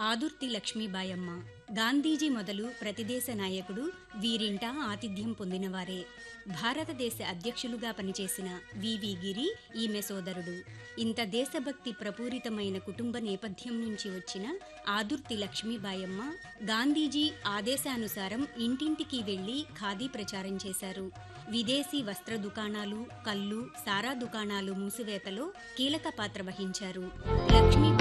ఆదుర్తి లక్ష్మీబాయమ్మ. గాంధీజీ మొదలు ప్రతిదేశ నాయకుడు వీరింటా ఆతిథ్యం పొందినవారే. భారతదేశ అధ్యక్షులుగా పనిచేసిన వివి గిరి ఈమె సోదరుడు. ఇంత దేశభక్తి ప్రపూరితమైన కుటుంబ నేపథ్యం నుంచి వచ్చిన ఆదుర్తి లక్ష్మీబాయమ్మ గాంధీజీ ఆదేశానుసారం ఇంటింటికి వెళ్లి ఖాదీ ప్రచారం చేశారు. విదేశీ వస్త్ర దుకాణాలు, కల్లు, సారా దుకాణాలు మూసివేతలో కీలక పాత్ర వహించారు. లక్ష్మీ